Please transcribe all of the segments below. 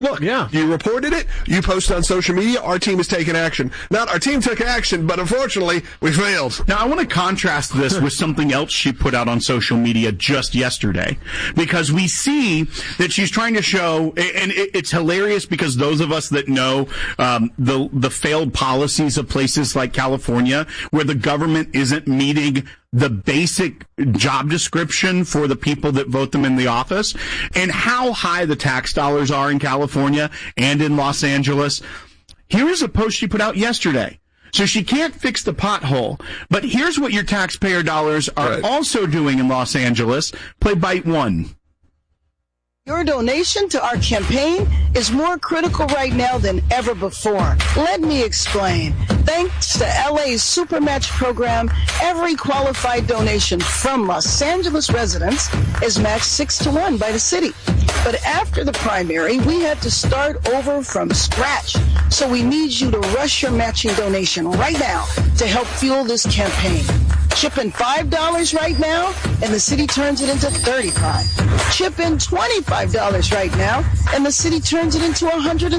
Look, you reported it, you posted on social media, our team has taken action. Not our team took action, but unfortunately, we failed. Now, I want to contrast this with something else she put out on social media just yesterday, because we see that she's trying to show, and it's hilarious because those of us that know the failed policies of places like California, where the government isn't meeting the basic job description for the people that vote them in the office, and how high the tax dollars are in California and in Los Angeles. Here's a post she put out yesterday. So she can't fix the pothole, but here's what your taxpayer dollars are also doing in Los Angeles. Play bite one. Your donation to our campaign is more critical right now than ever before. Let me explain. Thanks to LA's Supermatch program, every qualified donation from Los Angeles residents is matched 6-1 by the city. But after the primary, we had to start over from scratch. So we need you to rush your matching donation right now to help fuel this campaign. Chip in $5 right now, and the city turns it into $35. Chip in $25 right now, and the city turns it into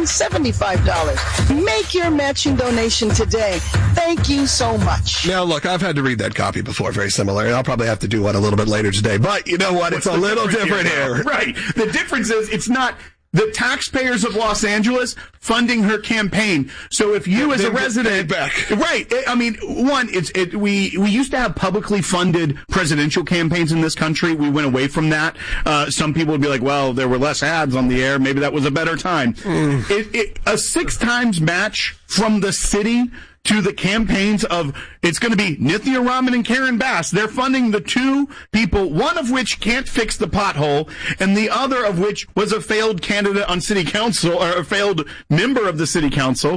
$175. Make your matching donation today. Thank you so much. Now, look, I've had to read that copy before, very similar, and I'll probably have to do one a little bit later today. But you know what? It's a little different here. Right. The difference is it's not the taxpayers of Los Angeles funding her campaign. So if you as a resident, right? I mean, one, we used to have publicly funded presidential campaigns in this country. We went away from that. Some people would be like, well, there were less ads on the air. Maybe that was a better time. A 6 times match from the city to the campaigns of, it's going to be Nithya Raman and Karen Bass. They're funding the two people, one of which can't fix the pothole, and the other of which was a failed candidate on city council, or a failed member of the city council.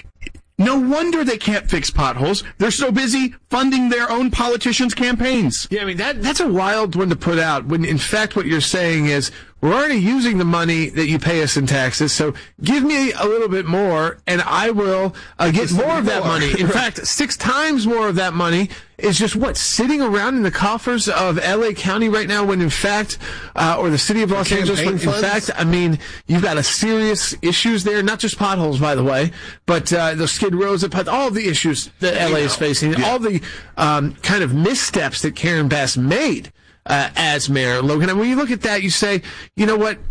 No wonder they can't fix potholes. They're so busy funding their own politicians' campaigns. Yeah, I mean, that's a wild one to put out, when in fact what you're saying is, we're already using the money that you pay us in taxes, so give me a little bit more, and I will get more of that money. In fact, 6 times more of that money is just sitting around in the coffers of LA County right now, when in fact, or the city of Los Angeles, when in fact, I mean, you've got a serious issues there, not just potholes, by the way, but the skid rows, all of the issues that LA is facing, all the kind of missteps that Karen Bass made as mayor, Logan. And when you look at that, you say, you know what?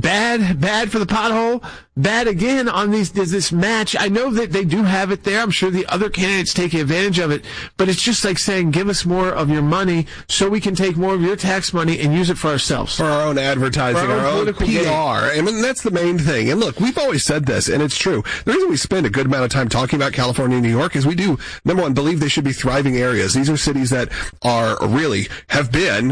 Bad for the pothole. Bad again on this match. I know that they do have it there. I'm sure the other candidates take advantage of it. But it's just like saying, give us more of your money so we can take more of your tax money and use it for ourselves. For our own advertising, our own PR. I mean, that's the main thing. And look, we've always said this, and it's true. The reason we spend a good amount of time talking about California and New York is we do, number one, believe they should be thriving areas. These are cities that have been,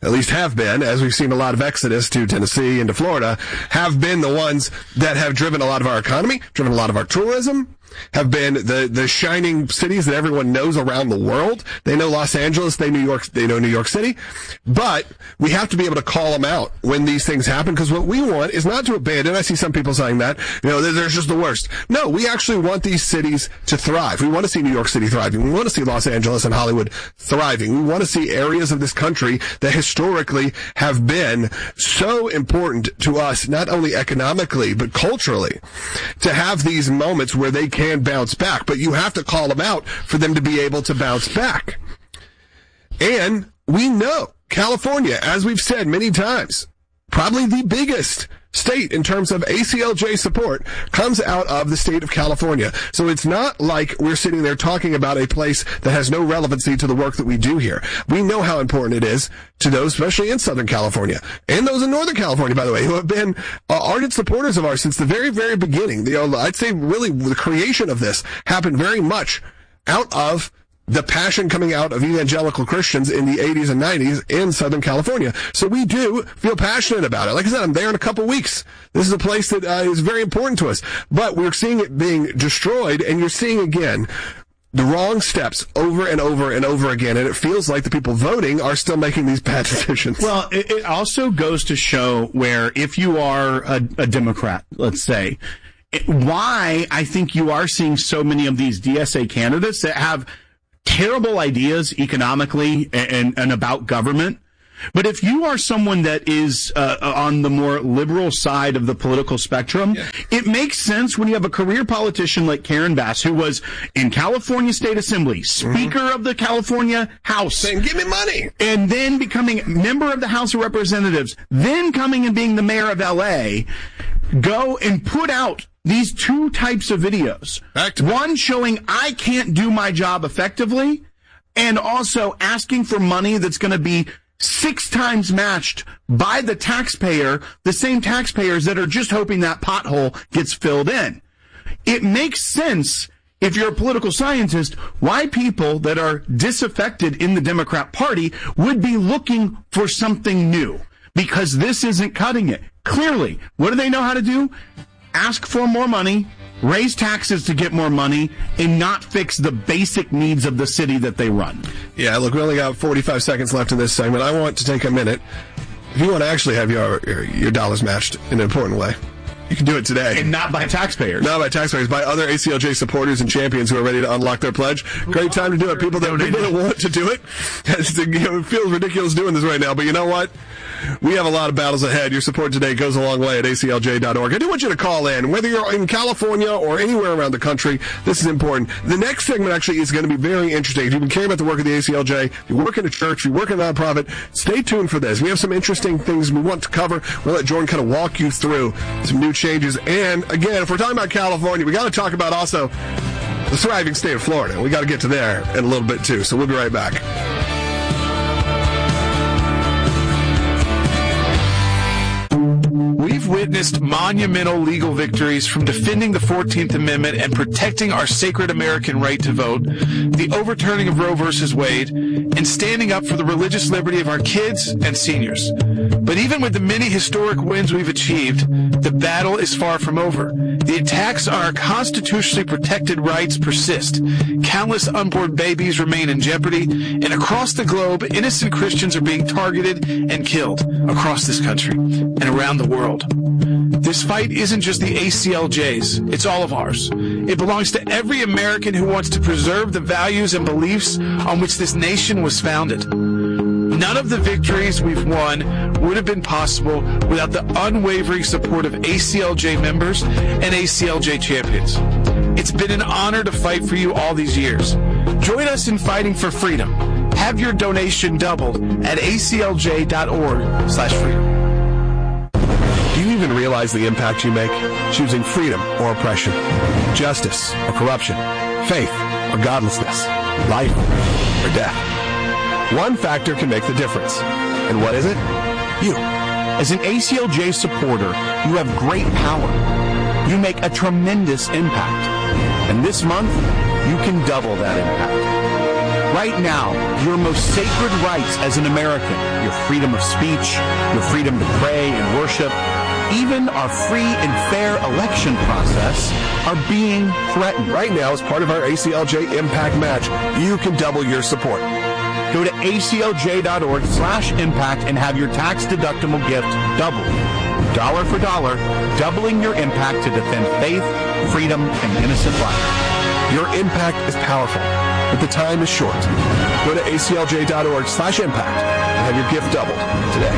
as we've seen a lot of exodus to Tennessee and to Florida, have been the ones that have driven a lot of our economy, driven a lot of our tourism, have been the shining cities that everyone knows around the world. They know Los Angeles, they know New York City. But we have to be able to call them out when these things happen, because what we want is not to abandon. I see some people saying that, they're just the worst. No, we actually want these cities to thrive. We want to see New York City thriving. We want to see Los Angeles and Hollywood thriving. We want to see areas of this country that historically have been so important to us, not only economically, but culturally, to have these moments where they can bounce back. But you have to call them out for them to be able to bounce back. And we know California, as we've said many times, probably the biggest state in terms of ACLJ support comes out of the state of California. So it's not like we're sitting there talking about a place that has no relevancy to the work that we do here. We know how important it is to those, especially in Southern California, and those in Northern California, by the way, who have been ardent supporters of ours since the very, very beginning. I'd say really the creation of this happened very much out of the passion coming out of evangelical Christians in the 80s and 90s in Southern California. So we do feel passionate about it. Like I said, I'm there in a couple weeks. This is a place that is very important to us. But we're seeing it being destroyed, and you're seeing again the wrong steps over and over and over again, and it feels like the people voting are still making these bad decisions. Well, it also goes to show where if you are a Democrat, let's say, why I think you are seeing so many of these DSA candidates that have terrible ideas economically and about government, But if you are someone that is on the more liberal side of the political spectrum, it makes sense when you have a career politician like Karen Bass, who was in California State Assembly, Speaker of the California House. Saying, give me money. And then becoming member of the House of Representatives, then coming and being the mayor of L.A., go and put out these two types of videos. One showing I can't do my job effectively, and also asking for money that's going to be 6 times matched by the taxpayer, the same taxpayers that are just hoping that pothole gets filled in. It makes sense, if you're a political scientist, why people that are disaffected in the Democrat Party would be looking for something new, because this isn't cutting it. Clearly, what do they know how to do? Ask for more money, raise taxes to get more money, and not fix the basic needs of the city that they run. Yeah, look, we only got 45 seconds left in this segment. I want to take a minute. If you want to actually have your dollars matched in an important way, you can do it today. And not by taxpayers. Not by taxpayers, by other ACLJ supporters and champions who are ready to unlock their pledge. Great time to do it. People that want to do it. It feels ridiculous doing this right now, but you know what? We have a lot of battles ahead. Your support today goes a long way at aclj.org. I do want you to call in, whether you're in California or anywhere around the country. This is important. The next segment actually is going to be very interesting. If you've been caring about the work of the ACLJ, if you work in a church, if you work in a nonprofit, stay tuned for this. We have some interesting things we want to cover. We'll let Jordan kind of walk you through some new changes. And again, if we're talking about California, we got to talk about also the thriving state of Florida. We got to get to there in a little bit too. So we'll be right back. We've witnessed monumental legal victories, from defending the 14th Amendment and protecting our sacred American right to vote, the overturning of Roe v. Wade, and standing up for the religious liberty of our kids and seniors. But even with the many historic wins we've achieved, the battle is far from over. The attacks on our constitutionally protected rights persist. Countless unborn babies remain in jeopardy, and across the globe, innocent Christians are being targeted and killed across this country and around the world. This fight isn't just the ACLJ's, it's all of ours. It belongs to every American who wants to preserve the values and beliefs on which this nation was founded. None of the victories we've won would have been possible without the unwavering support of ACLJ members and ACLJ champions. It's been an honor to fight for you all these years. Join us in fighting for freedom. Have your donation doubled at aclj.org/freedom. Do you even realize the impact you make? Choosing freedom or oppression, justice or corruption, faith or godlessness, life or death. One factor can make the difference. And what is it? You. As an ACLJ supporter, you have great power. You make a tremendous impact. And this month, you can double that impact. Right now, your most sacred rights as an American, your freedom of speech, your freedom to pray and worship, even our free and fair election process are being threatened. Right now, as part of our ACLJ Impact Match, you can double your support. Go to aclj.org/impact and have your tax-deductible gift doubled. Dollar for dollar, doubling your impact to defend faith, freedom, and innocent life. Your impact is powerful, but the time is short. Go to aclj.org/impact and have your gift doubled today.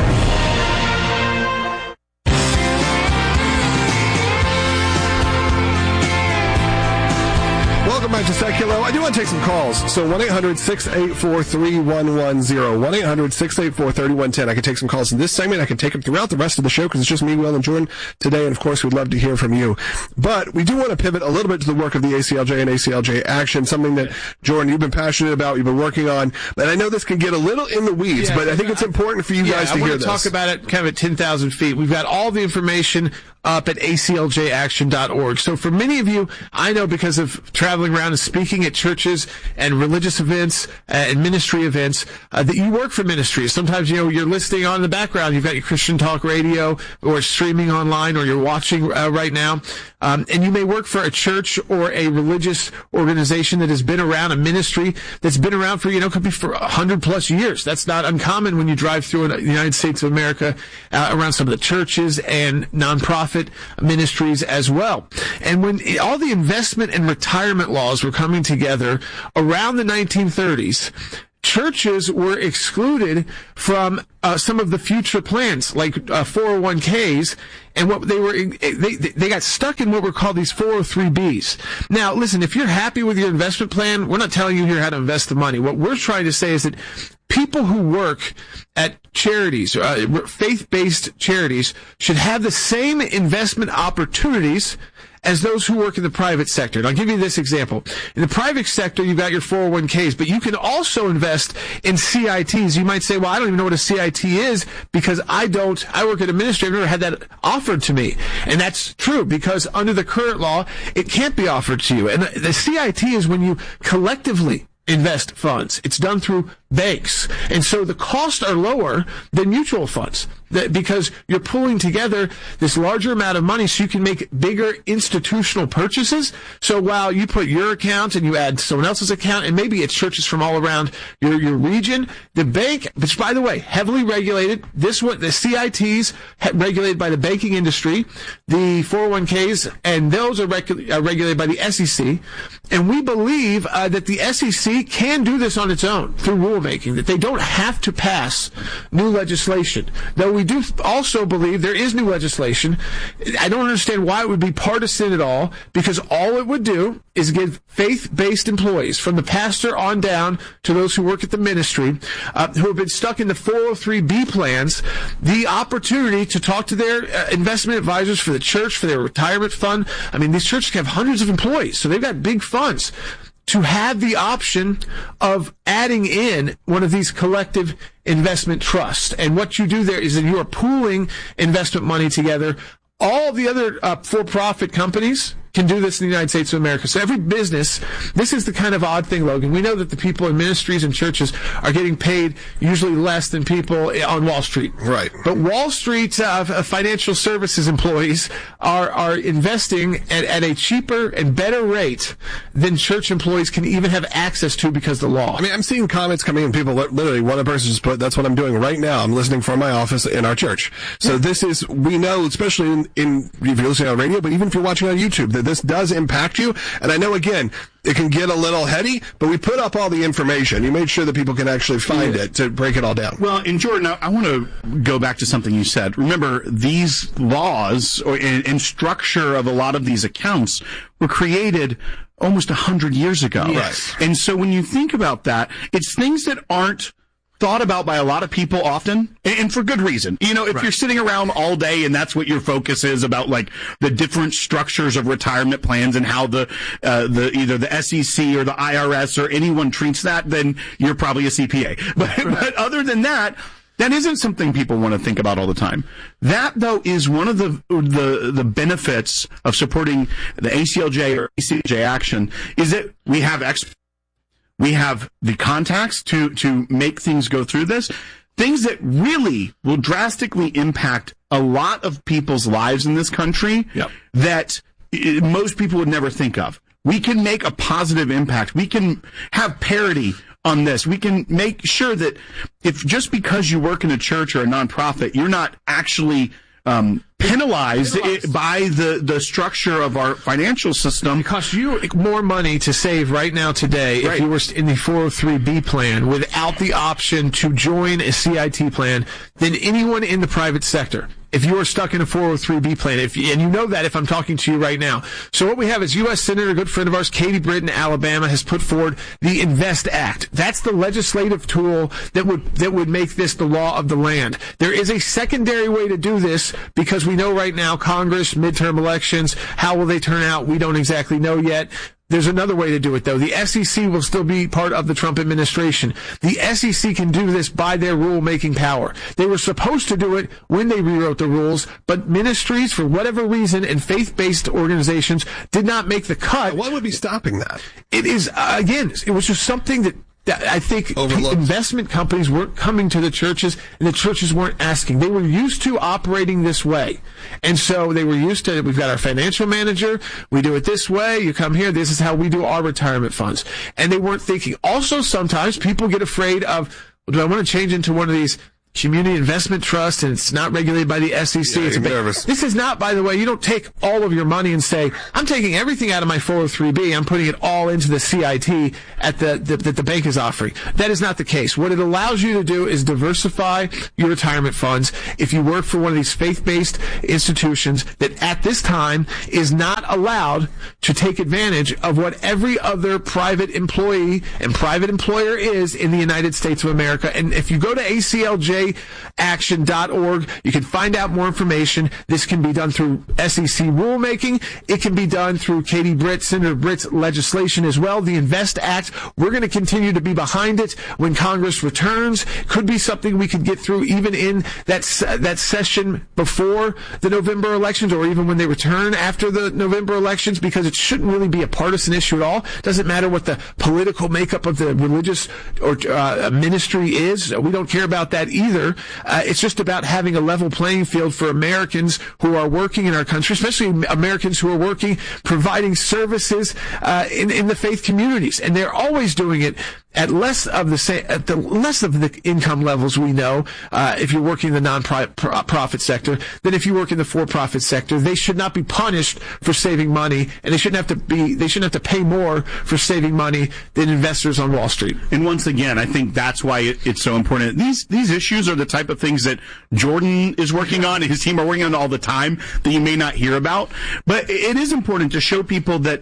Welcome back to Seculo. I do want to take some calls. So 1-800-684-3110. 1-800-684-3110. I can take some calls in this segment. I can take them throughout the rest of the show because it's just me, Will, and Jordan today. And, of course, we'd love to hear from you. But we do want to pivot a little bit to the work of the ACLJ and ACLJ Action, something that, Jordan, you've been passionate about, you've been working on. And I know this can get a little in the weeds, but I think it's important for you guys to hear this. I want to talk about it kind of at 10,000 feet. We've got all the information up at acljaction.org. So for many of you, I know because of traveling around and speaking at churches and religious events and ministry events, that you work for ministries. Sometimes, you're listening on in the background. You've got your Christian Talk Radio or streaming online, or you're watching right now. And you may work for a church or a religious organization that has been around, a ministry that's been around for, could be for 100+ years. That's not uncommon when you drive through the United States of America, around some of the churches and nonprofit ministries as well. And when all the investment and retirement laws were coming together around the 1930s, churches were excluded from some of the future plans, like 401ks, and what they got stuck in what were called these 403bs. Now, listen, if you're happy with your investment plan, we're not telling you here how to invest the money. What we're trying to say is that people who work at charities, faith-based charities, should have the same investment opportunities as those who work in the private sector. And I'll give you this example. In the private sector, you've got your 401ks, but you can also invest in CITs. You might say, well, I don't even know what a CIT is because I work at a ministry. I've never had that offered to me. And that's true because under the current law, it can't be offered to you. And the CIT is when you collectively invest funds. It's done through banks. And so the costs are lower than mutual funds because you're pulling together this larger amount of money so you can make bigger institutional purchases. So while you put your account and you add someone else's account, and maybe it's churches from all around your region, the bank, which by the way, heavily regulated, the CITs regulated by the banking industry, the 401ks, and those are regulated by the SEC. And we believe that the SEC can do this on its own through rulemaking, that they don't have to pass new legislation. Though we do also believe there is new legislation. I don't understand why it would be partisan at all, because all it would do is give faith-based employees, from the pastor on down to those who work at the ministry, who have been stuck in the 403b plans, the opportunity to talk to their investment advisors for the church, for their retirement fund. I mean, these churches have hundreds of employees, so they've got big funds, to have the option of adding in one of these collective investment trusts. And what you do there is that you are pooling investment money together. All the other for-profit companies can do this in the United States of America. So every business, this is the kind of odd thing, Logan. We know that the people in ministries and churches are getting paid usually less than people on Wall Street. Right. But Wall Street financial services employees are investing at a cheaper and better rate than church employees can even have access to because of the law. I mean, I'm seeing comments coming in. People literally, one person just put, that's what I'm doing right now. I'm listening from my office in our church. So this is, we know, especially in if you're listening on radio, but even if you're watching on YouTube, that this does impact you. And I know, again, it can get a little heady, but we put up all the information. You made sure that people can actually find it to break it all down. Well, and Jordan, I want to go back to something you said. Remember, these laws and structure of a lot of these accounts were created almost 100 years ago. Yes. And so when you think about that, it's things that aren't thought about by a lot of people often, and for good reason. You know, if you're sitting around all day and that's what your focus is about, like the different structures of retirement plans and how the either the SEC or the IRS or anyone treats that, then you're probably a CPA. But other than that, that isn't something people want to think about all the time. That, though, is one of the benefits of supporting the ACLJ or ACLJ action, is that we have we have the contacts to make things go through this. Things that really will drastically impact a lot of people's lives in this country that most people would never think of. We can make a positive impact. We can have parity on this. We can make sure that if just because you work in a church or a nonprofit, you're not actually penalized by the structure of our financial system. It costs you more money to save right now today if you were in the 403b plan without the option to join a CIT plan than anyone in the private sector. If you are stuck in a 403b plan, and you know that if I'm talking to you right now. So what we have is U.S. Senator, a good friend of ours, Katie Britton, Alabama, has put forward the INVEST Act. That's the legislative tool that would make this the law of the land. There is a secondary way to do this because we know right now Congress, midterm elections, how will they turn out? We don't exactly know yet. There's another way to do it, though. The SEC will still be part of the Trump administration. The SEC can do this by their rule-making power. They were supposed to do it when they rewrote the rules, but ministries, for whatever reason, and faith-based organizations did not make the cut. What would be stopping that? It is, again, it was just something that I think investment companies weren't coming to the churches, and the churches weren't asking. They were used to operating this way. And so they were used to, we've got our financial manager, we do it this way, you come here, this is how we do our retirement funds. And they weren't thinking. Also, sometimes people get afraid of, do I want to change into one of these community investment trust, and it's not regulated by the SEC. Yeah, nervous. This is not, by the way, you don't take all of your money and say, I'm taking everything out of my 403B, I'm putting it all into the CIT that the bank is offering. That is not the case. What it allows you to do is diversify your retirement funds. If you work for one of these faith-based institutions that at this time is not allowed to take advantage of what every other private employee and private employer is in the United States of America. And if you go to acljaction.org, you can find out more information. This can be done through SEC rulemaking. It can be done through Katie Britt, Senator Britt's legislation as well. The INVEST Act, we're going to continue to be behind it when Congress returns. Could be something we could get through even in that session before the November elections, or even when they return after the November elections, because it shouldn't really be a partisan issue at all. Doesn't matter what the political makeup of the religious or ministry is. We don't care about that either. It's just about having a level playing field for Americans who are working in our country, especially Americans who are working, providing services in the faith communities. And they're always doing it at less of the income levels we know. If you're working in the non-profit sector, than if you work in the for-profit sector. They should not be punished for saving money, and they shouldn't have to pay more for saving money than investors on Wall Street. And once again, I think that's why it's so important. These issues are the type of things that Jordan is working on, and his team are working on all the time that you may not hear about. But it is important to show people that,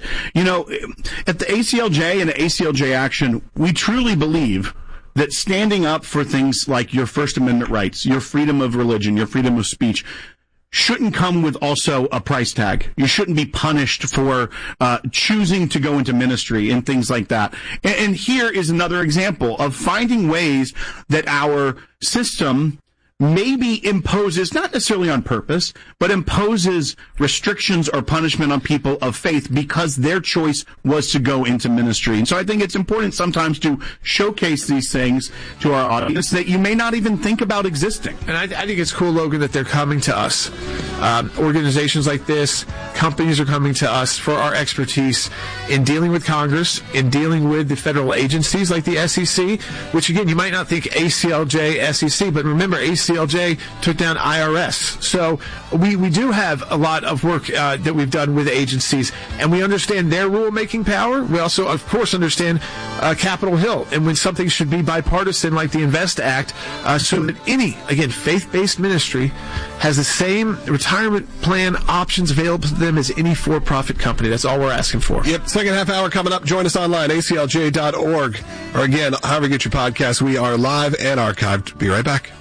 at the ACLJ and the ACLJ Action, we truly believe that standing up for things like your First Amendment rights, your freedom of religion, your freedom of speech, shouldn't come with also a price tag. You shouldn't be punished for choosing to go into ministry and things like that. And here is another example of finding ways that our system maybe imposes, not necessarily on purpose, but imposes restrictions or punishment on people of faith because their choice was to go into ministry. And so I think it's important sometimes to showcase these things to our audience that you may not even think about existing. And I think it's cool, Logan, that they're coming to us. Organizations like this, companies are coming to us for our expertise in dealing with Congress, in dealing with the federal agencies like the SEC, which again, you might not think ACLJ, SEC, but remember, ACLJ took down IRS. So we do have a lot of work that we've done with agencies, and we understand their rulemaking power. We also, of course, understand Capitol Hill, and when something should be bipartisan like the INVEST Act, so that any, again, faith-based ministry has the same retirement plan options available to them as any for-profit company. That's all we're asking for. Yep, second half hour coming up. Join us online, aclj.org, or again, however you get your podcast. We are live and archived. Be right back.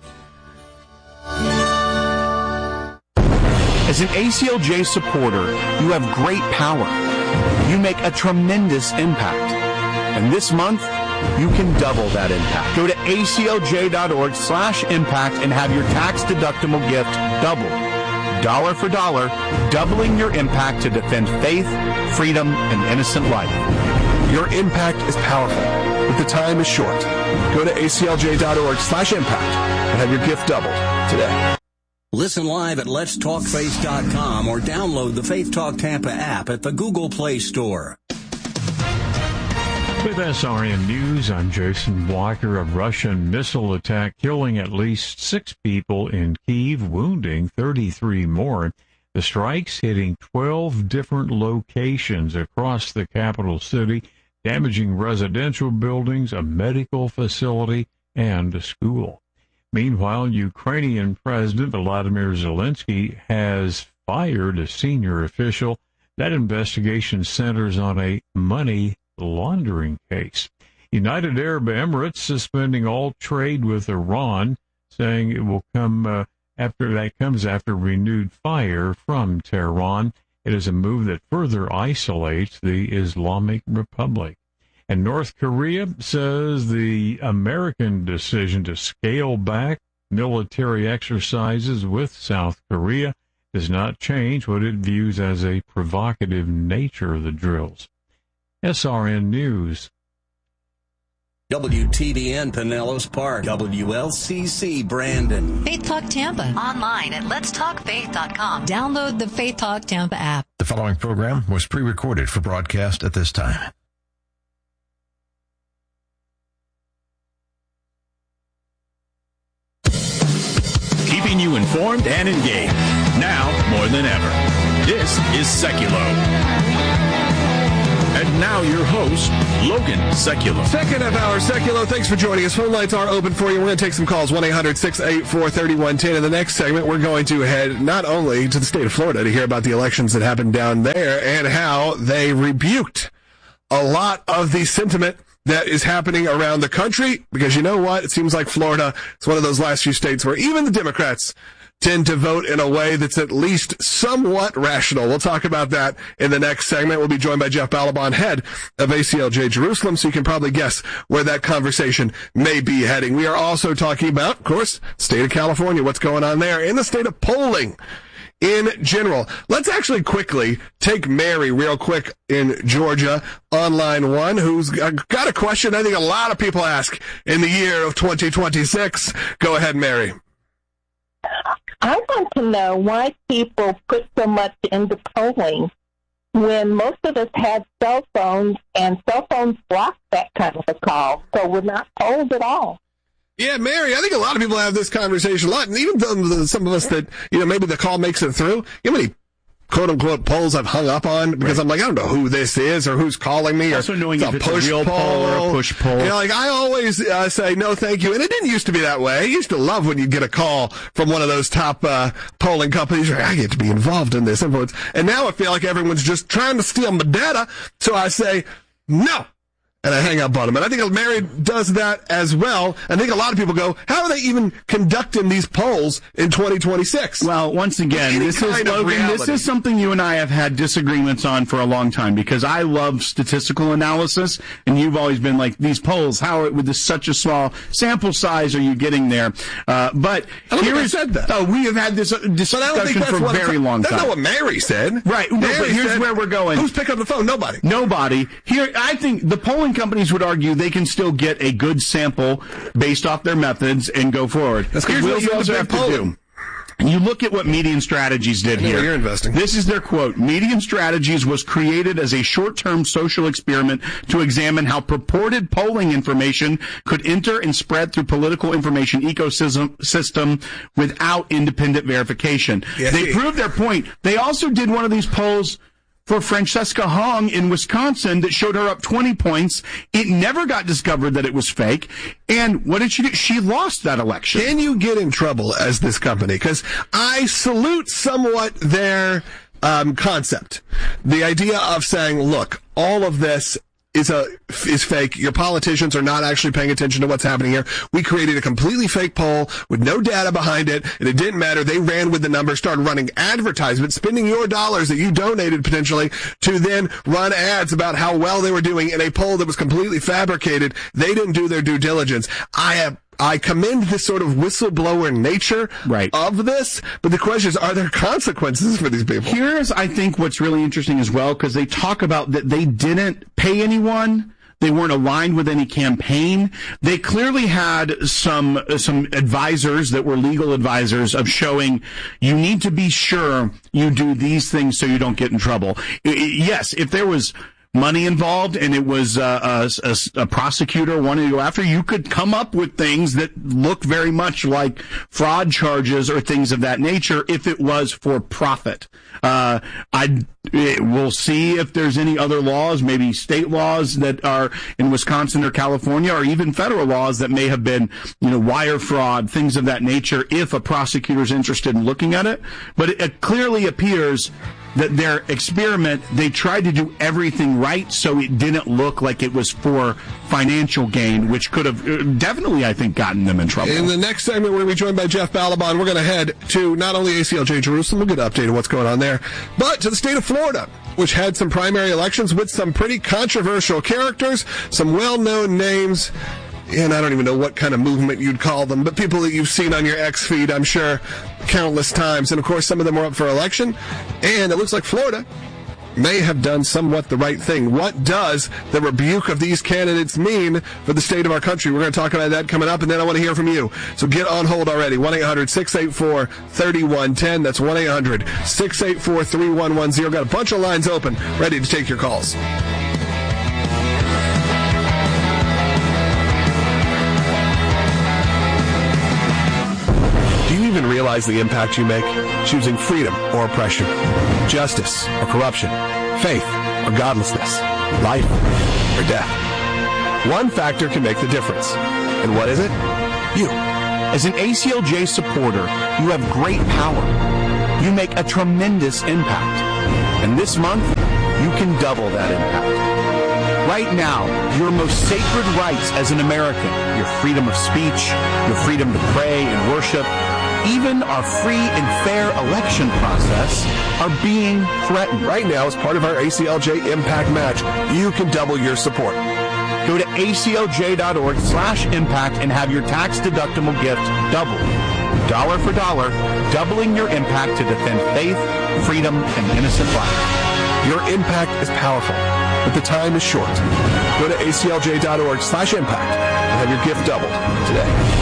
As an ACLJ supporter, you have great power. You make a tremendous impact. And this month, you can double that impact. Go to aclj.org/impact and have your tax-deductible gift doubled. Dollar for dollar, doubling your impact to defend faith, freedom, and innocent life. Your impact is powerful, but the time is short. Go to aclj.org/impact and have your gift doubled today. Listen live at letstalkfaith.com or download the Faith Talk Tampa app at the Google Play Store. With SRN News, I'm Jason Blocker. A Russian missile attack killing at least 6 people in Kyiv, wounding 33 more. The strikes hitting 12 different locations across the capital city, damaging residential buildings, a medical facility, and a school. Meanwhile, Ukrainian President Volodymyr Zelensky has fired a senior official. That investigation centers on a money laundering case. United Arab Emirates suspending all trade with Iran, saying it will come after renewed fire from Tehran. It is a move that further isolates the Islamic Republic. And North Korea says the American decision to scale back military exercises with South Korea does not change what it views as a provocative nature of the drills. SRN News. WTBN Pinellas Park, WLCC Brandon. Faith Talk Tampa. Online at letstalkfaith.com. Download the Faith Talk Tampa app. The following program was pre-recorded for broadcast at this time. informed and engaged. Now more than ever. This is Seculo. And now your host, Logan Sekulow. Second half hour, Sekulow. Thanks for joining us. Phone lines are open for you. We're going to take some calls, 1-800-684-3110. In the next segment, we're going to head not only to the state of Florida to hear about the elections that happened down there and how they rebuked a lot of the sentiment that is happening around the country. Because you know what? It seems like Florida is one of those last few states where even the Democrats tend to vote in a way that's at least somewhat rational. We'll talk about that in the next segment. We'll be joined by Jeff Balaban, head of ACLJ Jerusalem, so you can probably guess where that conversation may be heading. We are also talking about, of course, state of California, what's going on there, in the state of polling in general. Let's actually quickly take Mary real quick in Georgia on line one, who's got a question I think a lot of people ask in the year of 2026. Go ahead, Mary. I want to know why people put so much into polling when most of us had cell phones, and cell phones block that kind of a call, so we're not polled at all. Yeah, Mary, I think a lot of people have this conversation a lot, and even some of us that, maybe the call makes it through. You know how many quote-unquote polls I've hung up on because I'm like, I don't know who this is or who's calling me, or also knowing if it's a real poll or a push poll. I always say no thank you, and it didn't used to be that way. I used to love when you'd get a call from one of those top polling companies. I get to be involved in this influence, and now I feel like everyone's just trying to steal my data, so I say no. And I hang up on them. And I think Mary does that as well. I think a lot of people go, how are they even conducting these polls in 2026? Well, once again, this is something you and I have had disagreements on for a long time, because I love statistical analysis, and you've always been like, these polls, how with such a small sample size are you getting there? But said that. Oh, we have had this discussion for a very long time. That's not what Mary said. Right. But here's where we're going. Who's picking up the phone? Nobody. Here, I think the polling companies would argue they can still get a good sample based off their methods and go forward. Here's what you also have to do. You look at what Median Strategies did here. You're investing. This is their quote. Median Strategies was created as a short-term social experiment to examine how purported polling information could enter and spread through political information ecosystem without independent verification. Yes, they proved their point. They also did one of these polls for Francesca Hong in Wisconsin that showed her up 20 points. It never got discovered that it was fake. And what did she do? She lost that election. Can you get in trouble as this company? Because I salute somewhat their concept. The idea of saying, look, all of this is fake. Your politicians are not actually paying attention to what's happening here. We created a completely fake poll with no data behind it, and it didn't matter. They ran with the numbers, started running advertisements, spending your dollars that you donated potentially to then run ads about how well they were doing in a poll that was completely fabricated. They didn't do their due diligence. I commend this sort of whistleblower nature of this, but the question is, are there consequences for these people? Here's, I think, what's really interesting as well, because they talk about that they didn't pay anyone. They weren't aligned with any campaign. They clearly had some advisors that were legal advisors of showing you need to be sure you do these things so you don't get in trouble. Yes, if there was money involved and it was a prosecutor wanting to go after, you could come up with things that look very much like fraud charges or things of that nature if it was for profit. We'll see if there's any other laws, maybe state laws that are in Wisconsin or California, or even federal laws that may have been, wire fraud, things of that nature, if a prosecutor's interested in looking at it. But it clearly appears that their experiment, they tried to do everything right so it didn't look like it was for financial gain, which could have definitely, I think, gotten them in trouble. In the next segment, we're going to be joined by Jeff Balaban. We're going to head to not only ACLJ Jerusalem, we'll get an update on what's going on there, but to the state of Florida, which had some primary elections with some pretty controversial characters, some well-known names, and I don't even know what kind of movement you'd call them, but people that you've seen on your X feed, I'm sure, countless times. And, of course, some of them were up for election. And it looks like Florida may have done somewhat the right thing. What does the rebuke of these candidates mean for the state of our country? We're going to talk about that coming up, and then I want to hear from you. So get on hold already. 1-800-684-3110. That's 1-800-684-3110. Got a bunch of lines open, ready to take your calls. even realize the impact you make? Choosing freedom or oppression, justice or corruption, faith or godlessness, life or death. One factor can make the difference. And what is it? You. As an ACLJ supporter, you have great power. You make a tremendous impact. And this month, you can double that impact. Right now, your most sacred rights as an American, your freedom of speech, your freedom to pray and worship, even our free and fair election process are being threatened. Right now, as part of our ACLJ Impact Match, you can double your support. Go to aclj.org/impact and have your tax-deductible gift doubled. Dollar for dollar, doubling your impact to defend faith, freedom, and innocent life. Your impact is powerful, but the time is short. Go to aclj.org/impact and have your gift doubled today.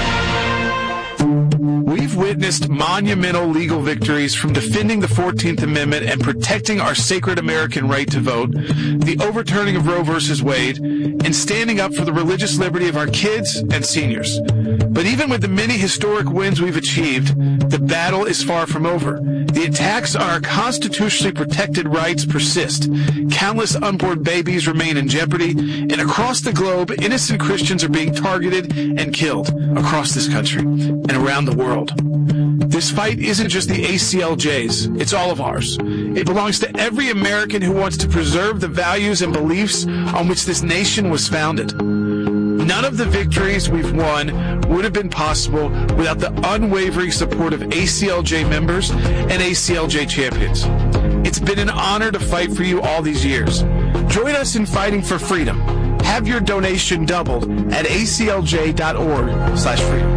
We've witnessed monumental legal victories from defending the 14th Amendment and protecting our sacred American right to vote, the overturning of Roe v. Wade, and standing up for the religious liberty of our kids and seniors. But even with the many historic wins we've achieved, the battle is far from over. The attacks on our constitutionally protected rights persist. Countless unborn babies remain in jeopardy, and across the globe, innocent Christians are being targeted and killed across this country and around the world. This fight isn't just the ACLJ's, it's all of ours. It belongs to every American who wants to preserve the values and beliefs on which this nation was founded. None of the victories we've won would have been possible without the unwavering support of ACLJ members and ACLJ champions. It's been an honor to fight for you all these years. Join us in fighting for freedom. Have your donation doubled at aclj.org/freedom.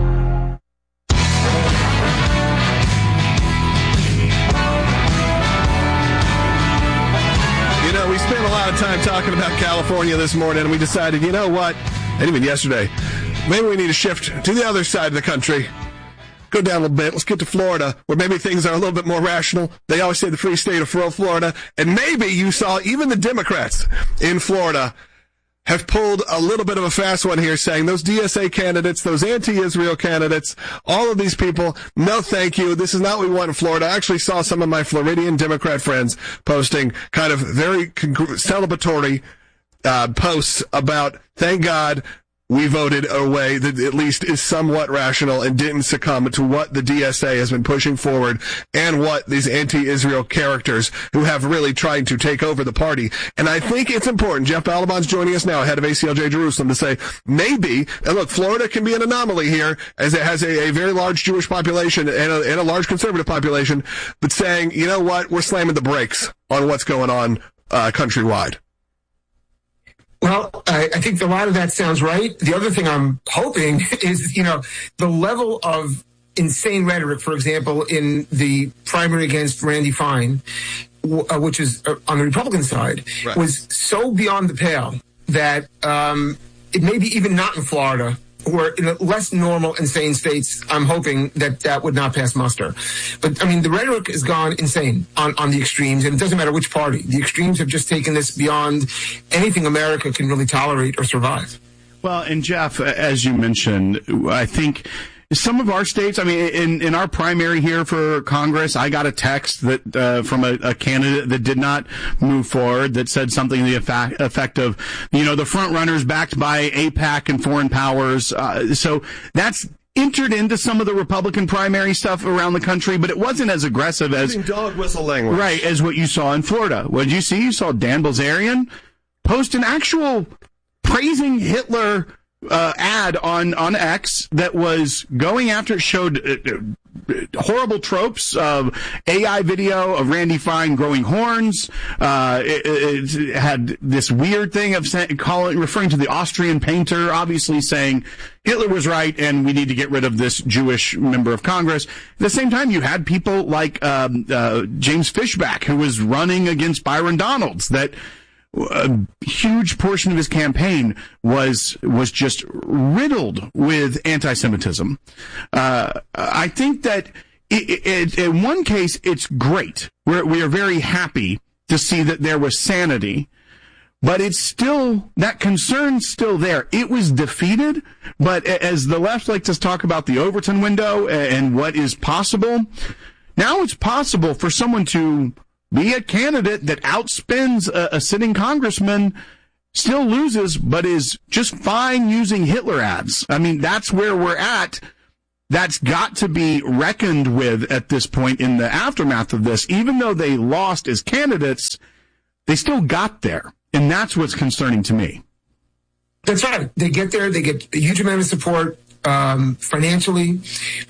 We spent a lot of time talking about California this morning, and we decided, you know what, and even yesterday, maybe we need to shift to the other side of the country. Go down a little bit. Let's get to Florida, where maybe things are a little bit more rational. They always say the free state of Florida, and maybe you saw even the Democrats in Florida have pulled a little bit of a fast one here, saying those DSA candidates, those anti-Israel candidates, all of these people, no thank you. This is not what we want in Florida. I actually saw some of my Floridian Democrat friends posting kind of very celebratory posts about, thank God we voted a way that at least is somewhat rational and didn't succumb to what the DSA has been pushing forward and what these anti-Israel characters who have really tried to take over the party. And I think it's important. Jeff Balaban's joining us now, head of ACLJ Jerusalem, to say maybe, and look, Florida can be an anomaly here as it has a very large Jewish population and a large conservative population, but saying, you know what, we're slamming the brakes on what's going on countrywide. Well, I think a lot of that sounds right. The other thing I'm hoping is, the level of insane rhetoric, for example, in the primary against Randy Fine, which is on the Republican side, right, was so beyond the pale that it may be even not in Florida or in less normal, insane states, I'm hoping that would not pass muster. But, I mean, the rhetoric has gone insane on the extremes, and it doesn't matter which party. The extremes have just taken this beyond anything America can really tolerate or survive. Well, and Jeff, as you mentioned, I think some of our states, I mean, in our primary here for Congress, I got a text that from a candidate that did not move forward that said something to the effect of, the front runners backed by AIPAC and foreign powers. So that's entered into some of the Republican primary stuff around the country, but it wasn't as aggressive as dog whistle language, right, as what you saw in Florida. What did you see? You saw Dan Bilzerian post an actual praising Hitler ad on X that was going after, it showed horrible tropes of AI video of Randy Fine growing horns. It had this weird thing of referring to the Austrian painter, obviously saying Hitler was right and we need to get rid of this Jewish member of Congress. At the same time, you had people like James Fishback, who was running against Byron Donalds, that a huge portion of his campaign was just riddled with anti-Semitism. I think that in one case, it's great. We are very happy to see that there was sanity. But it's still, that concern's still there. It was defeated, but as the left likes to talk about the Overton window and what is possible, now it's possible for someone to be a candidate that outspends a sitting congressman, still loses, but is just fine using Hitler ads. I mean, that's where we're at. That's got to be reckoned with at this point in the aftermath of this. Even though they lost as candidates, they still got there. And that's what's concerning to me. That's right. They get there. They get a huge amount of support financially.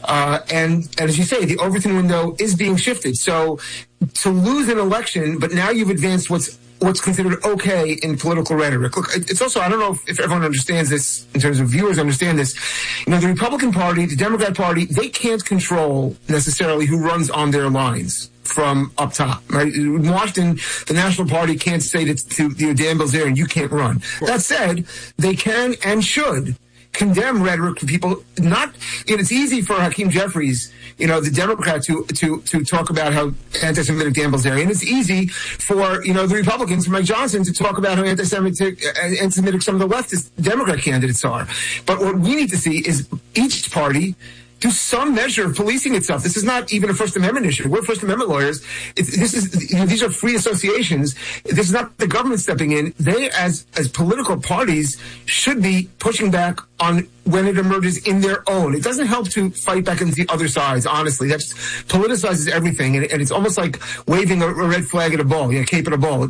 And as you say, the Overton window is being shifted. So to lose an election, but now you've advanced what's considered okay in political rhetoric. Look, it's also, I don't know if everyone understands this in terms of viewers understand this. You know, the Republican Party, the Democrat Party, they can't control necessarily who runs on their lines from up top, right? In Washington, the National Party can't say to Dan Bilzerian, you can't run. That said, they can and should condemn rhetoric for people not, it's easy for Hakeem Jeffries, the Democrat to talk about how anti-Semitic Dan Bilzerian. It's easy for, the Republicans, Mike Johnson, to talk about how anti-Semitic some of the leftist Democrat candidates are. But what we need to see is each party do some measure of policing itself. This is not even a First Amendment issue. We're First Amendment lawyers. These are free associations. This is not the government stepping in. They, as political parties, should be pushing back on when it emerges in their own. It doesn't help to fight back against the other sides, honestly. That just politicizes everything, and it's almost like waving a red flag at a ball, cape at a ball.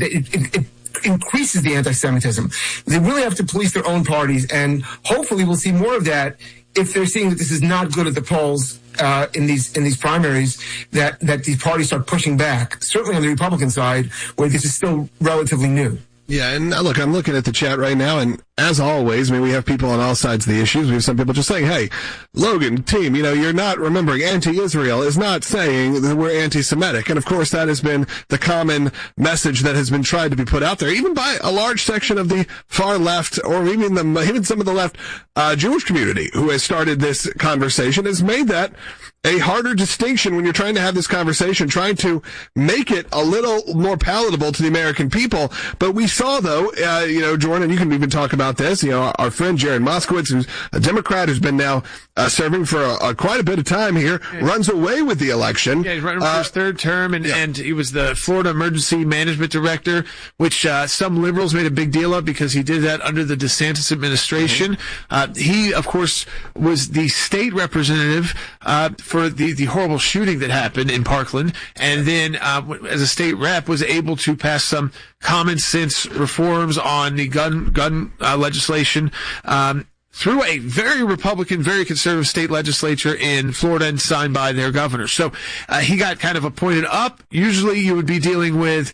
It increases the anti-Semitism. They really have to police their own parties, and hopefully we'll see more of that if they're seeing that this is not good at the polls in these primaries, that these parties start pushing back. Certainly on the Republican side, where this is still relatively new. Yeah, and look, I'm looking at the chat right now, and as always, we have people on all sides of the issues. We have some people just saying, hey, Logan, team, you're not remembering anti-Israel is not saying that we're anti-Semitic. And of course, that has been the common message that has been tried to be put out there, even by a large section of the far left, or even some of the left Jewish community who has started this conversation, has made that a harder distinction when you're trying to have this conversation, trying to make it a little more palatable to the American people. But we saw, though, Jordan, you can even talk about this, our friend Jared Moskowitz, who's a Democrat who's been now serving for quite a bit of time here, runs away with the election. Yeah, he's running for his third term, and he was the Florida Emergency Management Director, which some liberals made a big deal of because he did that under the DeSantis administration. He, of course, was the state representative for the horrible shooting that happened in Parkland, and then as a state rep was able to pass some common sense reforms on the gun legislation through a very Republican, very conservative state legislature in Florida and signed by their governor. So he got kind of appointed up. Usually you would be dealing with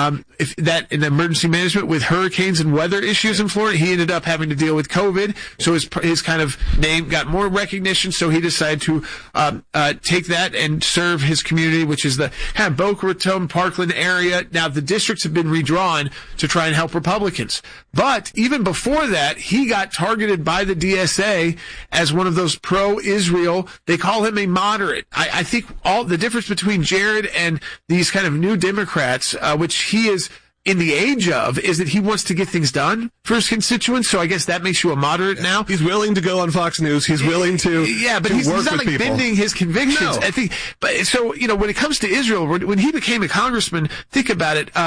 if that in emergency management with hurricanes and weather issues in Florida. He ended up having to deal with COVID, so his kind of name got more recognition. So he decided to take that and serve his community, which is the kind of Boca Raton, Parkland area. Now the districts have been redrawn to try and help Republicans, but even before that, he got targeted by the DSA as one of those pro-Israel. They call him a moderate. I think all the difference between Jared and these kind of new Democrats, which he is in the age of, is that he wants to get things done for his constituents. So I guess that makes you a moderate now. He's willing to go on Fox News. He's willing to but he's not like people. Bending his convictions. No. I think, but so when it comes to Israel, when he became a congressman, think about it.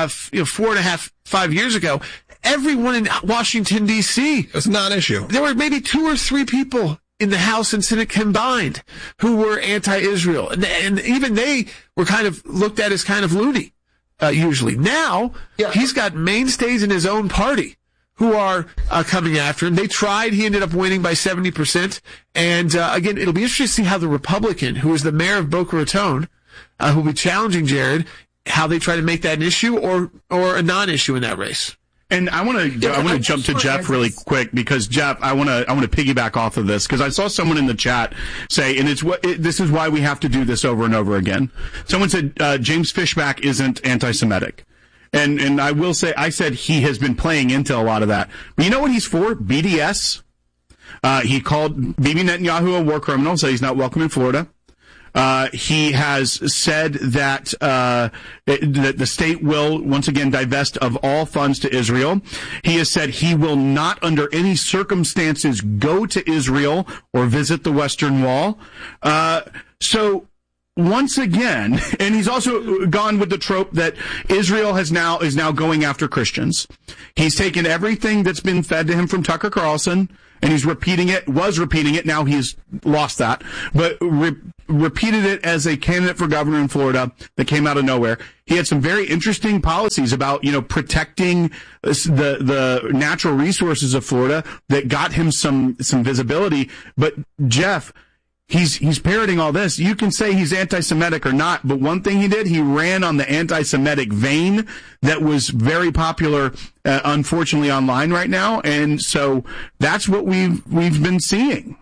4.5-5 years ago, everyone in Washington D.C. It's not an issue. There were maybe 2 or 3 people in the House and Senate combined who were anti-Israel, and even they were kind of looked at as kind of loony. Usually. Now, he's got mainstays in his own party who are coming after him. They tried. He ended up winning by 70%. And again, it'll be interesting to see how the Republican, who is the mayor of Boca Raton, who will be challenging Jared, how they try to make that an issue or a non-issue in that race. And I want to jump to Jeff really quick, because Jeff, I want to piggyback off of this, because I saw someone in the chat say, and this is why we have to do this over and over again. Someone said James Fishback isn't anti-Semitic, and I will say, I said he has been playing into a lot of that. But you know what he's for? BDS. He called Bibi Netanyahu a war criminal, so he's not welcome in Florida. He has said that the state will once again divest of all funds to Israel. He has said he will not, under any circumstances, go to Israel or visit the Western Wall. So once again, and he's also gone with the trope that Israel is now going after Christians. He's taken everything that's been fed to him from Tucker Carlson, and he's repeating it, now he's lost that, but repeated it as a candidate for governor in Florida that came out of nowhere. He had some very interesting policies about, protecting the natural resources of Florida that got him some visibility. But Jeff, he's parroting all this. You can say he's anti-Semitic or not, but one thing he did, he ran on the anti-Semitic vein that was very popular, unfortunately, online right now. And so that's what we've been seeing.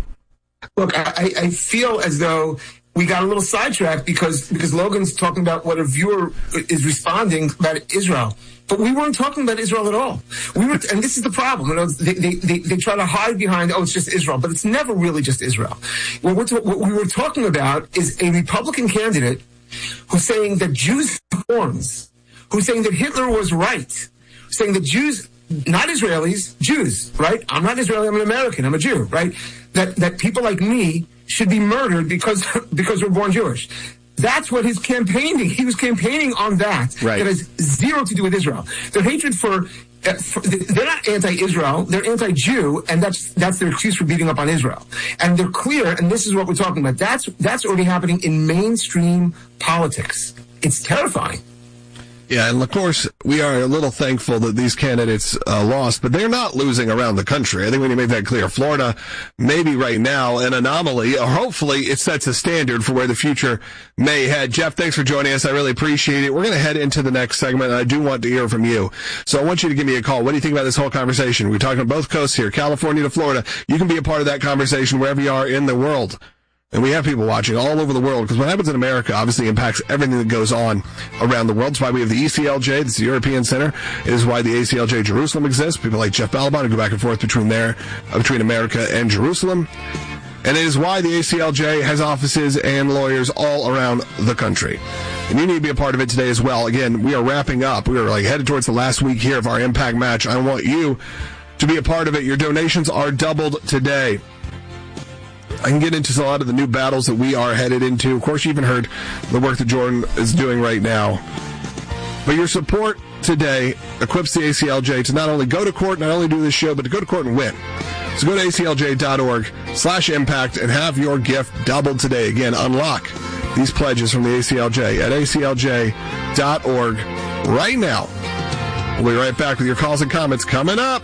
Look, I feel as though we got a little sidetracked because Logan's talking about what a viewer is responding about Israel. But we weren't talking about Israel at all. And this is the problem. They try to hide behind, it's just Israel, but it's never really just Israel. What we were talking about is a Republican candidate who's saying that Jews have horns, who's saying that Hitler was right, saying that Jews, not Israelis, Jews, right? I'm not Israeli, I'm an American, I'm a Jew, right? That people like me should be murdered because we're born Jewish. That's what his campaigning. He was campaigning on that. Right. That has zero to do with Israel. Their hatred they're not anti-Israel. They're anti-Jew, and that's their excuse for beating up on Israel. And they're clear, and this is what we're talking about. That's already happening in mainstream politics. It's terrifying. Yeah, and of course, we are a little thankful that these candidates lost, but they're not losing around the country. I think we need to make that clear. Florida, maybe right now, an anomaly, or hopefully it sets a standard for where the future may head. Jeff, thanks for joining us. I really appreciate it. We're going to head into the next segment, and I do want to hear from you. So I want you to give me a call. What do you think about this whole conversation? We're talking both coasts here, California to Florida. You can be a part of that conversation wherever you are in the world. And we have people watching all over the world, because what happens in America obviously impacts everything that goes on around the world. That's why we have the ECLJ, that's the European Center. It is why the ACLJ Jerusalem exists. People like Jeff Balaban who go back and forth between America and Jerusalem. And it is why the ACLJ has offices and lawyers all around the country. And you need to be a part of it today as well. Again, we are wrapping up. We are headed towards the last week here of our Impact Match. I want you to be a part of it. Your donations are doubled today. I can get into a lot of the new battles that we are headed into. Of course, you even heard the work that Jordan is doing right now. But your support today equips the ACLJ to not only go to court, not only do this show, but to go to court and win. So go to aclj.org/impact and have your gift doubled today. Again, unlock these pledges from the ACLJ at aclj.org right now. We'll be right back with your calls and comments coming up.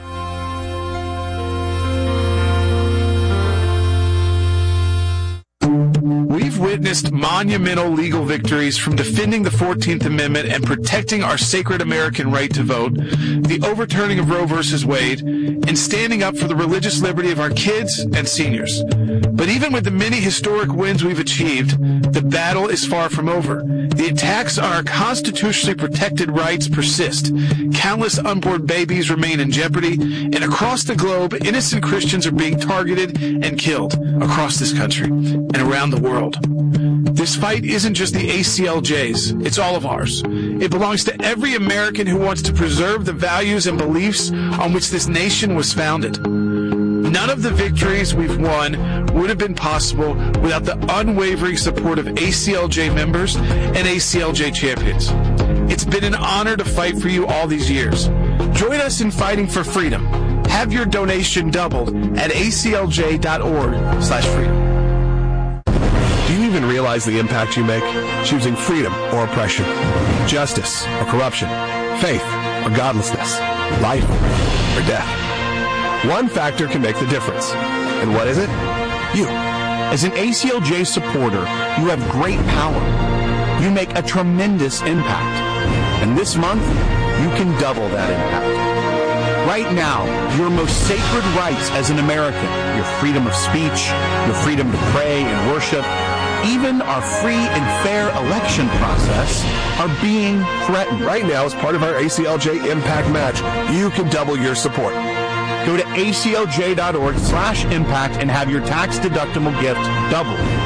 We've witnessed monumental legal victories from defending the 14th Amendment and protecting our sacred American right to vote, the overturning of Roe v. Wade, and standing up for the religious liberty of our kids and seniors. But even with the many historic wins we've achieved, the battle is far from over. The attacks on our constitutionally protected rights persist. Countless unborn babies remain in jeopardy, and across the globe, innocent Christians are being targeted and killed across this country and around the world. This fight isn't just the ACLJ's, it's all of ours. It belongs to every American who wants to preserve the values and beliefs on which this nation was founded. None of the victories we've won would have been possible without the unwavering support of ACLJ members and ACLJ champions. It's been an honor to fight for you all these years. Join us in fighting for freedom. Have your donation doubled at aclj.org/freedom. Do you even realize the impact you make? Choosing freedom or oppression, justice or corruption, faith or godlessness, life or death. One factor can make the difference. And what is it? You. As an ACLJ supporter, you have great power. You make a tremendous impact. And this month, you can double that impact. Right now, your most sacred rights as an American, your freedom of speech, your freedom to pray and worship, even our free and fair election process are being threatened. Right now, as part of our ACLJ Impact Match, you can double your support. Go to aclj.org/impact and have your tax-deductible gift doubled.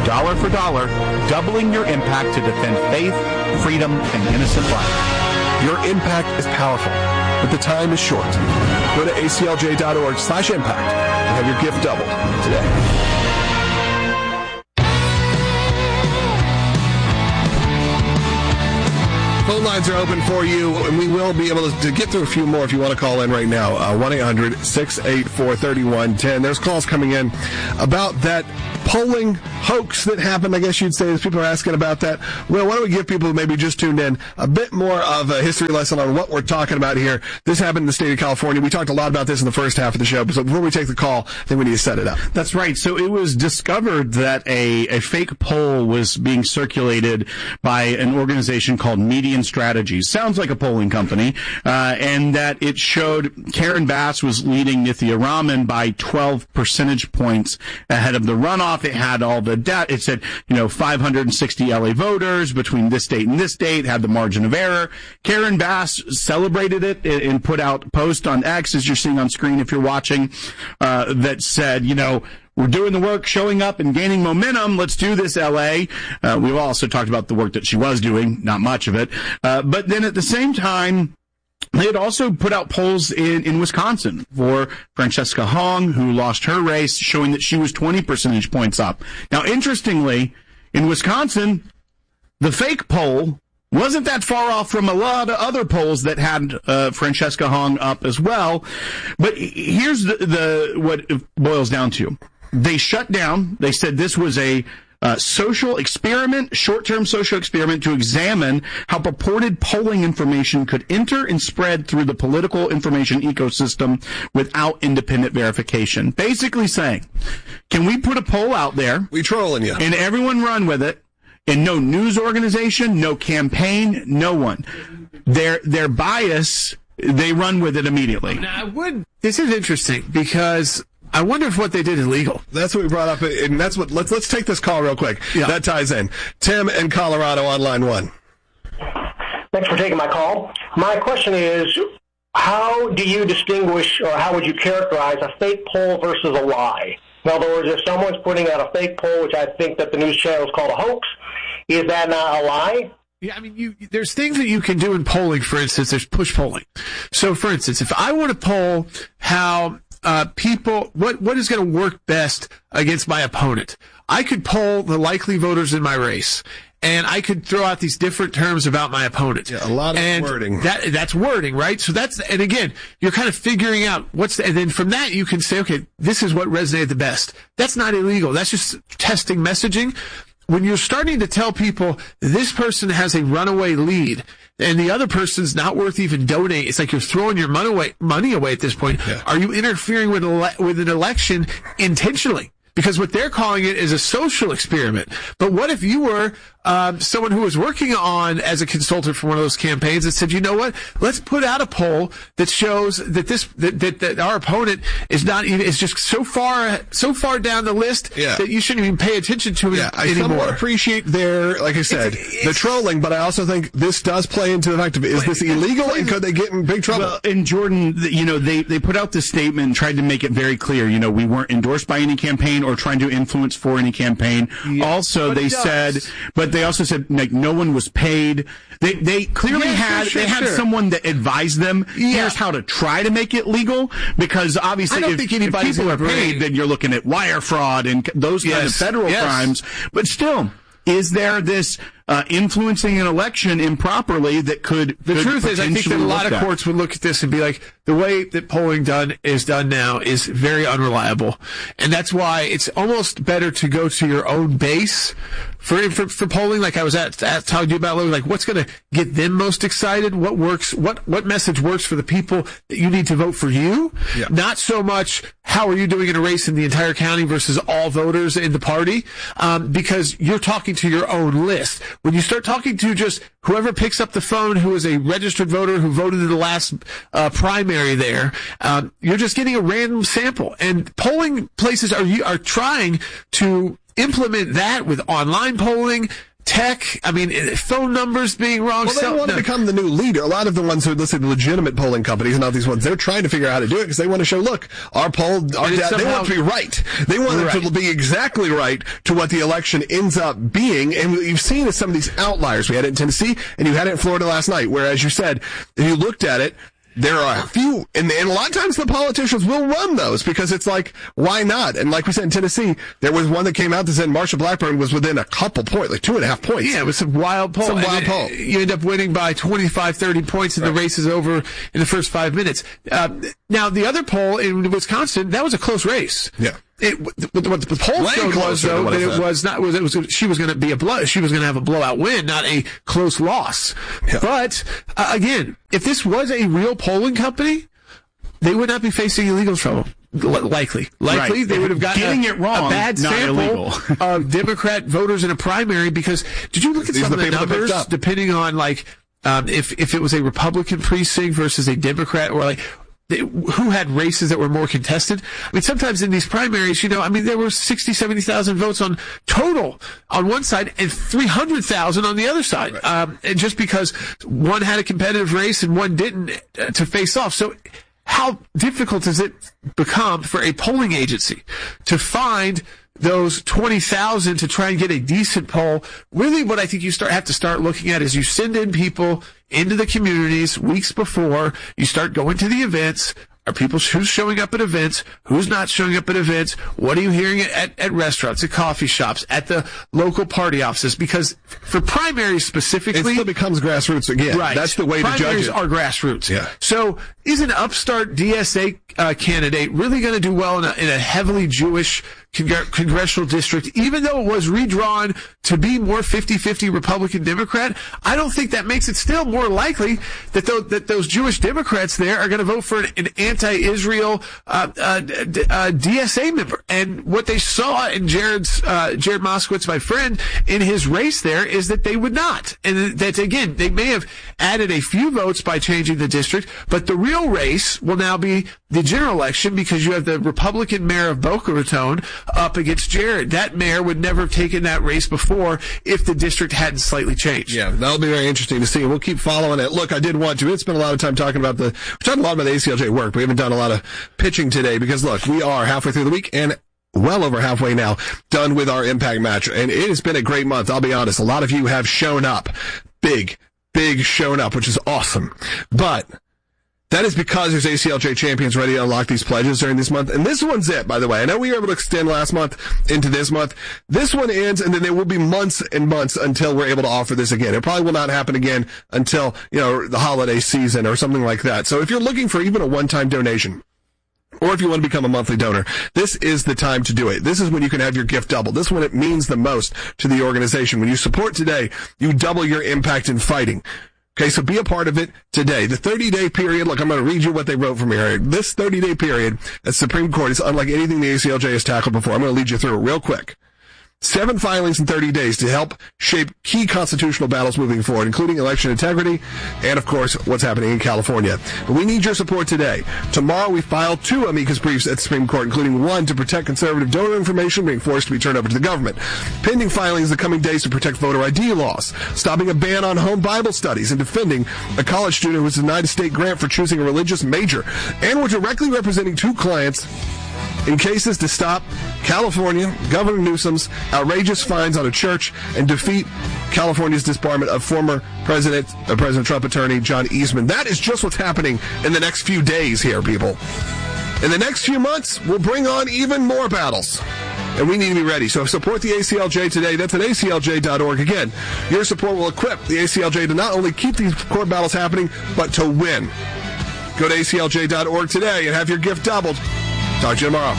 dollar for dollar, doubling your impact to defend faith, freedom, and innocent life. Your impact is powerful, but the time is short. Go to aclj.org/impact and have your gift doubled today. Phone lines are open for you, and we will be able to get through a few more if you want to call in right now. 1-800-684-3110. There's calls coming in about that polling hoax that happened, I guess you'd say, as people are asking about that. Well, why don't we give people who maybe just tuned in a bit more of a history lesson on what we're talking about here. This happened in the state of California. We talked a lot about this in the first half of the show, so before we take the call, I think we need to set it up. That's right. So it was discovered that a fake poll was being circulated by an organization called Median Strategies. Sounds like a polling company. And that it showed Karen Bass was leading Nithya Raman by 12 percentage points ahead of the runoff. It had all the data. It said, 560 LA voters between this date and this date had the margin of error. Karen Bass celebrated it and put out a post on X, as you're seeing on screen if you're watching, that said, we're doing the work, showing up and gaining momentum. Let's do this, LA. We've also talked about the work that she was doing, not much of it. But then at the same time, they had also put out polls in Wisconsin for Francesca Hong, who lost her race, showing that she was 20 percentage points up. Now, interestingly, in Wisconsin, the fake poll wasn't that far off from a lot of other polls that had Francesca Hong up as well. But here's what it boils down to. They shut down. They said this was a social experiment, short-term social experiment to examine how purported polling information could enter and spread through the political information ecosystem without independent verification. Basically saying, can we put a poll out there? We trolling you. And everyone run with it, and no news organization, no campaign, no one. Their bias, they run with it immediately. Now, this is interesting because I wonder if what they did is legal. That's what we brought up, and that's what. Let's take this call real quick. Yeah. That ties in. Tim in Colorado on line 1. Thanks for taking my call. My question is, how do you distinguish, or how would you characterize a fake poll versus a lie? In other words, if someone's putting out a fake poll, which I think that the news channels call a hoax, is that not a lie? Yeah, I mean, there's things that you can do in polling. For instance, there's push polling. So, for instance, if I want to poll how people, what is going to work best against my opponent, I could poll the likely voters in my race, and I could throw out these different terms about my opponent. Yeah, a lot of wording. That's wording, right? So and again, you're kind of figuring out and then from that you can say, okay, this is what resonated the best. That's not illegal. That's just testing messaging. When you're starting to tell people this person has a runaway lead and the other person's not worth even donating, it's like you're throwing your money away at this point. Yeah. Are you interfering with an election intentionally? Because what they're calling it is a social experiment. But what if you were someone who was working on as a consultant for one of those campaigns that said, you know what, let's put out a poll that shows that that our opponent is just so far down the list that you shouldn't even pay attention to it I anymore. somewhat appreciate their, like I said, the trolling, but I also think this does play into the fact of, is this illegal and could they get in big trouble? Well, in Jordan, they put out this statement and tried to make it very clear, we weren't endorsed by any campaign or trying to influence for any campaign. Yeah, also, they also said like no one was paid. They clearly had someone that advised them. Here's how to try to make it legal, because obviously if people are paid, then you're looking at wire fraud and those kind of federal crimes. But still, is there this influencing an election improperly that could? The truth is, I think that a lot of courts would look at this and be like, the way that polling is done now is very unreliable, and that's why it's almost better to go to your own base for polling. Like I was talking to you about, like what's going to get them most excited, what works, what message works for the people that you need to vote for you. Yeah. Not so much how are you doing in a race in the entire county versus all voters in the party, because you're talking to your own list. When you start talking to just whoever picks up the phone who is a registered voter who voted in the last primary there, you're just getting a random sample. And polling places are trying to implement that with online polling, tech. I mean, phone numbers being wrong. Well, they want to become the new leader. A lot of the ones who listen to legitimate polling companies, not these ones, they're trying to figure out how to do it because they want to show, look, our poll, they want to be right. They want it to be exactly right to what the election ends up being. And what you've seen is some of these outliers. We had it in Tennessee, and you had it in Florida last night, where, as you said, if you looked at it, there are a few, and a lot of times the politicians will run those because it's like, why not? And like we said in Tennessee, there was one that came out that said Marsha Blackburn was within a couple points, like 2.5 points. Yeah, it was some wild poll. You end up winning by 25, 30 points, and the race is over in the first 5 minutes. Now, the other poll in Wisconsin, that was a close race. Yeah. What the poll showed was, though, that it was not. She was going to be she was going to have a blowout win, not a close loss. Yeah. But again, if this was a real polling company, they would not be facing illegal trouble. Likely, they would have gotten a bad sample of Democrat voters in a primary. Because did you look at some of the numbers, depending on if it was a Republican precinct versus a Democrat, or who had races that were more contested? I mean, sometimes in these primaries, there were 60, 70,000 votes on total on one side and 300,000 on the other side. Right. And just because one had a competitive race and one didn't to face off. So how difficult does it become for a polling agency to find those 20,000 to try and get a decent poll? Really, what I think you have to start looking at is you send in people into the communities weeks before. You start going to the events. Are people who's showing up at events? Who's not showing up at events? What are you hearing at restaurants, at coffee shops, at the local party offices? Because for primaries specifically, it still becomes grassroots again. Right. That's the way to judge it. Primaries are grassroots. Yeah. So is an upstart DSA candidate really going to do well in a heavily Jewish congressional district, even though it was redrawn to be more 50-50 Republican-Democrat? I don't think that makes it still more likely that those Jewish Democrats there are going to vote for an anti-Israel DSA member. And what they saw in Jared Moskowitz, my friend, in his race there is that they would not. And that, again, they may have added a few votes by changing the district, but the real race will now be the general election because you have the Republican mayor of Boca Raton up against Jared. That mayor would never have taken that race before if the district hadn't slightly changed. Yeah, that'll be very interesting to see. We'll keep following it. Look, I did want to. It's been a lot of time talking about we're talking a lot about the ACLJ work. We haven't done a lot of pitching today because, look, we are halfway through the week and well over halfway now done with our Impact Match. And it has been a great month. I'll be honest. A lot of you have shown up. Big shown up, which is awesome. But that is because there's ACLJ champions ready to unlock these pledges during this month. And this one's it, by the way. I know we were able to extend last month into this month. This one ends, and then there will be months and months until we're able to offer this again. It probably will not happen again until, the holiday season or something like that. So if you're looking for even a one-time donation, or if you want to become a monthly donor, this is the time to do it. This is when you can have your gift double. This is when it means the most to the organization. When you support today, you double your impact in fighting. Okay, so be a part of it today. The 30-day period, look, I'm going to read you what they wrote from here. This 30-day period at Supreme Court is unlike anything the ACLJ has tackled before. I'm going to lead you through it real quick. 7 filings in 30 days to help shape key constitutional battles moving forward, including election integrity and, of course, what's happening in California. But we need your support today. Tomorrow we file 2 amicus briefs at the Supreme Court, including one to protect conservative donor information being forced to be turned over to the government. Pending filings the coming days to protect voter ID laws, stopping a ban on home Bible studies, and defending a college student who was denied a state grant for choosing a religious major. And we're directly representing 2 clients in cases to stop California Governor Newsom's outrageous fines on a church and defeat California's disbarment of former President Trump attorney John Eastman. That is just what's happening in the next few days here, people. In the next few months, we'll bring on even more battles. And we need to be ready. So support the ACLJ today. That's at ACLJ.org. Again, your support will equip the ACLJ to not only keep these court battles happening, but to win. Go to ACLJ.org today and have your gift doubled. Talk to you tomorrow.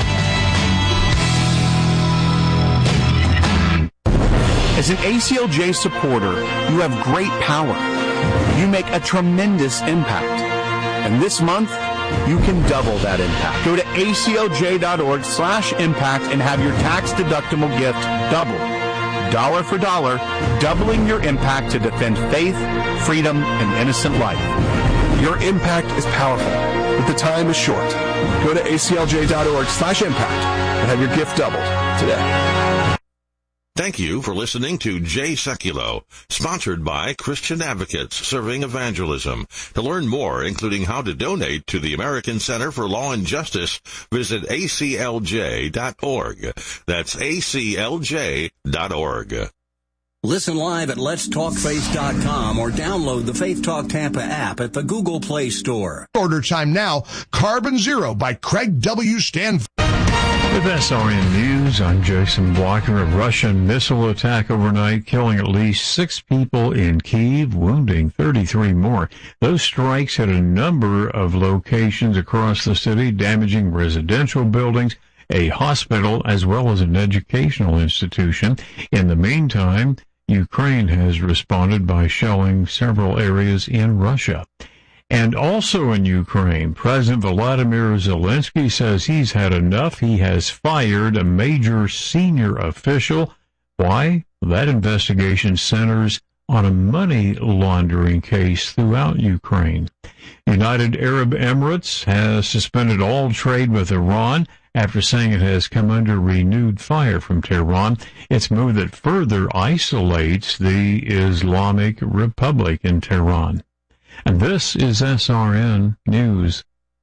As an ACLJ supporter, you have great power. You make a tremendous impact. And this month, you can double that impact. Go to aclj.org/impact and have your tax-deductible gift doubled. Dollar for dollar, doubling your impact to defend faith, freedom, and innocent life. Your impact is powerful, but the time is short. Go to aclj.org/impact and have your gift doubled today. Thank you for listening to Jay Sekulow, sponsored by Christian Advocates Serving Evangelism. To learn more, including how to donate to the American Center for Law and Justice, visit aclj.org. That's aclj.org. Listen live at letstalkfaith.com or download the Faith Talk Tampa app at the Google Play Store. Order time now, Carbon Zero by Craig W. Stanford. With SRN News, I'm Jason Blocker. A Russian missile attack overnight, killing at least 6 people in Kyiv, wounding 33 more. Those strikes hit a number of locations across the city, damaging residential buildings, a hospital, as well as an educational institution. In the meantime, Ukraine has responded by shelling several areas in Russia. And also in Ukraine, President Volodymyr Zelensky says he's had enough. He has fired a major senior official. Why? That investigation centers on a money laundering case throughout Ukraine. United Arab Emirates has suspended all trade with Iran after saying it has come under renewed fire from Tehran. It's a move that further isolates the Islamic Republic in Tehran. And this is SRN News.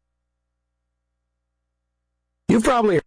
You probably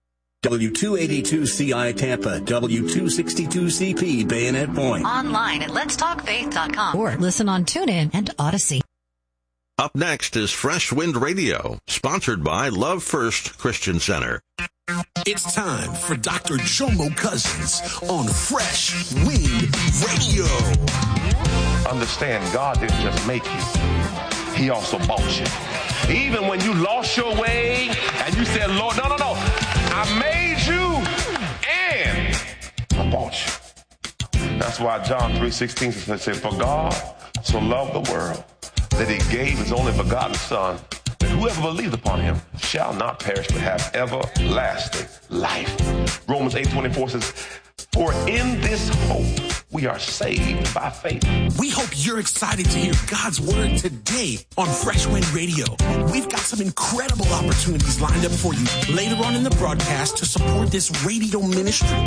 W282CI Tampa, W262CP Bayonet Point. Online at letstalkfaith.com or listen on TuneIn and Odyssey. Up next is Fresh Wind Radio, sponsored by Love First Christian Center. It's time for Dr. Jomo Cousins on Fresh Wind Radio. Understand, God didn't just make you. He also bought you. Even when you lost your way and you said, Lord, no, I made you and I bought you. That's why John 3:16 said, for God so loved the world that he gave his only begotten Son, that whoever believes upon him shall not perish but have everlasting life. Romans 8:24 says, for in this hope we are saved by faith. We hope you're excited to hear God's word today on Fresh Wind Radio. We've got some incredible opportunities lined up for you later on in the broadcast to support this radio ministry.